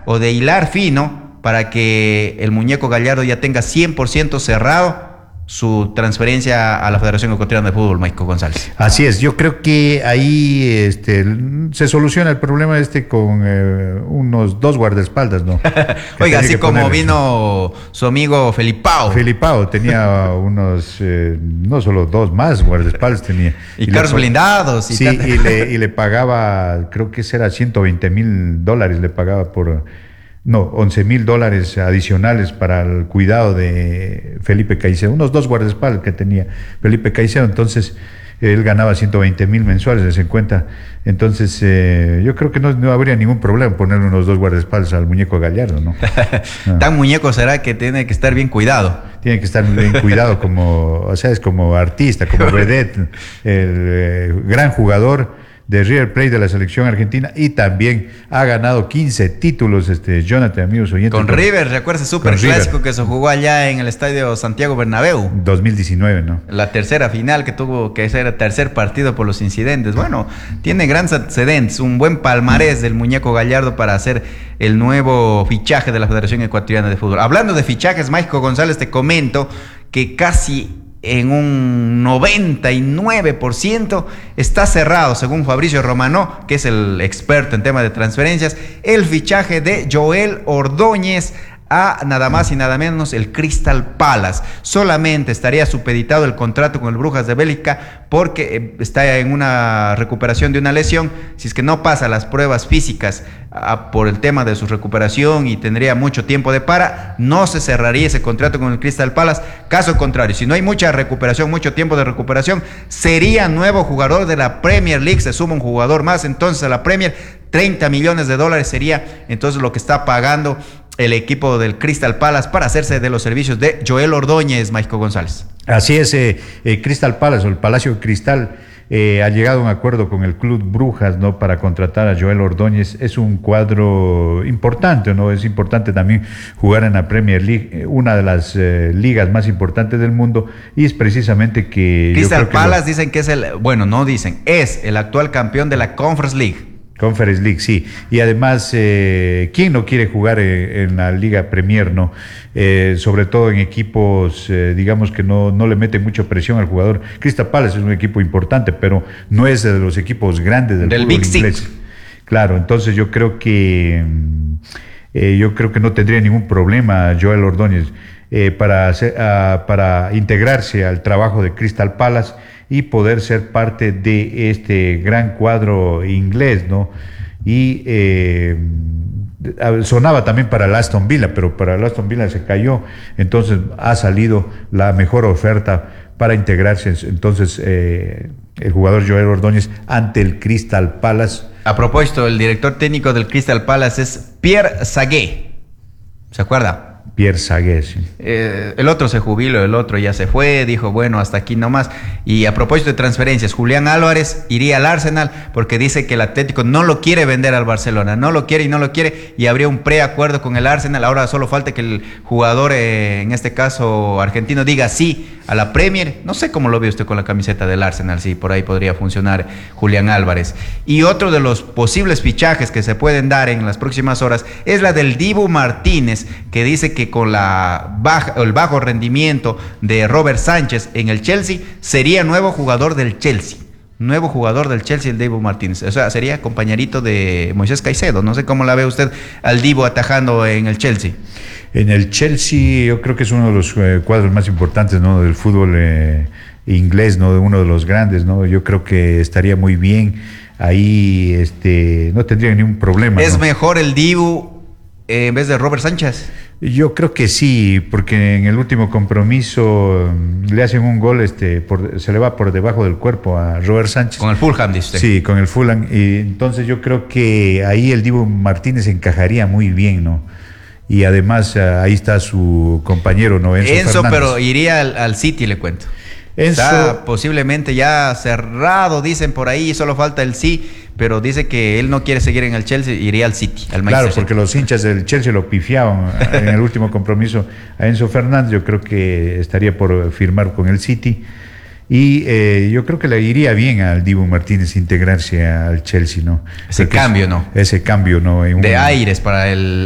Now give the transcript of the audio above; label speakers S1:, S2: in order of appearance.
S1: o de hilar fino para que el muñeco Gallardo ya tenga 100% cerrado su transferencia a la Federación Ecuatoriana de Fútbol, Michael González.
S2: Así es, yo creo que ahí se soluciona el problema con unos 2 guardaespaldas, ¿no?
S1: Oiga, así como vino su amigo Felipao.
S2: Felipao tenía unos, no solo 2 más guardaespaldas tenía.
S1: Y carros blindados.
S2: Sí, y le pagaba, creo que era $120,000, le pagaba por... No, $11,000 adicionales para el cuidado de Felipe Caicedo, unos 2 guardaespaldas que tenía Felipe Caicedo, entonces él ganaba 120,000 mensuales, en cuenta. Entonces yo creo que no habría ningún problema ponerle unos 2 guardaespaldas al muñeco Gallardo, ¿no?
S1: Tan muñeco será que tiene que estar bien cuidado.
S2: Tiene que estar bien cuidado es como artista, como vedette, el gran jugador de River Plate de la selección argentina, y también ha ganado 15 títulos, Jonathan, amigos oyentes.
S1: Con River, recuerda ese super clásico que se jugó allá en el estadio Santiago Bernabéu.
S2: 2019, ¿no?
S1: La tercera final que tuvo que ser el tercer partido por los incidentes. Bueno, tiene grandes antecedentes, un buen palmarés del muñeco Gallardo para hacer el nuevo fichaje de la Federación Ecuatoriana de Fútbol. Hablando de fichajes, Michael González, te comento que casi en un 99% está cerrado, según Fabricio Romano, que es el experto en temas de transferencias, el fichaje de Joel Ordóñez a nada más y nada menos el Crystal Palace. Solamente estaría supeditado el contrato con el Brujas de Bélgica porque está en una recuperación de una lesión. Si es que no pasa las pruebas físicas por el tema de su recuperación y tendría mucho tiempo de para, no se cerraría ese contrato con el Crystal Palace. Caso contrario, si no hay mucha recuperación, mucho tiempo de recuperación, sería nuevo jugador de la Premier League. Se suma un jugador más entonces a la Premier, $30 millones sería entonces lo que está pagando el equipo del Crystal Palace para hacerse de los servicios de Joel Ordóñez, Michael González.
S2: Así es, Crystal Palace o el Palacio de Cristal ha llegado a un acuerdo con el Club Brujas, ¿no?, para contratar a Joel Ordóñez. Es un cuadro importante, ¿no? Es importante también jugar en la Premier League, una de las ligas más importantes del mundo, y es precisamente que
S1: Crystal Palace dicen que es es el actual campeón de la Conference League.
S2: Conference League, sí. Y además, ¿quién no quiere jugar en la Liga Premier, no? Sobre todo en equipos, digamos, que no le mete mucha presión al jugador. Crystal Palace es un equipo importante, pero no es de los equipos grandes del fútbol
S1: Big
S2: inglés.
S1: Six.
S2: Claro, entonces yo creo que no tendría ningún problema Joel Ordóñez para integrarse al trabajo de Crystal Palace y poder ser parte de este gran cuadro inglés, ¿no? Y sonaba también para el Aston Villa, pero para el Aston Villa se cayó, entonces ha salido la mejor oferta para integrarse, entonces el jugador Joel Ordóñez ante el Crystal Palace.
S1: A propósito, el director técnico del Crystal Palace es Pierre Sagué, ¿se acuerda?
S2: Pierre Sagué, sí.
S1: El otro se jubiló, el otro ya se fue, dijo, bueno, hasta aquí nomás. Y a propósito de transferencias, Julián Álvarez iría al Arsenal porque dice que el Atlético no lo quiere vender al Barcelona, no lo quiere, y habría un preacuerdo con el Arsenal. Ahora solo falta que el jugador, en este caso argentino, diga sí a la Premier. No sé cómo lo ve usted con la camiseta del Arsenal, sí, por ahí podría funcionar Julián Álvarez. Y otro de los posibles fichajes que se pueden dar en las próximas horas es la del Dibu Martínez, que dice que con el bajo rendimiento de Robert Sánchez en el Chelsea, sería nuevo jugador del Chelsea. Nuevo jugador del Chelsea, el Dibu Martínez. O sea, sería compañerito de Moisés Caicedo. No sé cómo la ve usted al Dibu atajando en el Chelsea.
S2: En el Chelsea yo creo que es uno de los cuadros más importantes, ¿no?, del fútbol inglés, ¿no?, de uno de los grandes, ¿no? Yo creo que estaría muy bien ahí, no tendría ningún problema.
S1: ¿Es
S2: ¿no?
S1: mejor el Dibu en vez de Robert Sánchez?
S2: Yo creo que sí, porque en el último compromiso le hacen un gol, se le va por debajo del cuerpo a Robert Sánchez.
S1: Con el Fulham, dice usted.
S2: Sí, con el Fulham. Y entonces yo creo que ahí el Dibu Martínez encajaría muy bien, ¿no? Y además ahí está su compañero, ¿no? Enzo Fernández.
S1: Pero iría al City, le cuento.
S2: Enzo,
S1: está posiblemente ya cerrado, dicen por ahí, solo falta el sí, pero dice que él no quiere seguir en el Chelsea, iría al City, al Manchester
S2: claro,
S1: City.
S2: porque los hinchas del Chelsea lo pifiaban en el último compromiso a Enzo Fernández. Yo creo que estaría por firmar con el City. Y yo creo que le iría bien al Dibu Martínez integrarse al Chelsea, ¿no?
S1: Ese cambio, ¿no?
S2: Ese cambio, ¿no?
S1: De aires para el